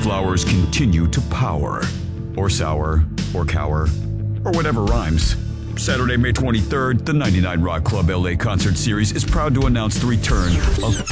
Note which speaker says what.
Speaker 1: flowers continue to power, or sour, or cower, or whatever rhymes. Saturday, May 23rd, the 99 Rock Club LA Concert Series is proud to announce the return of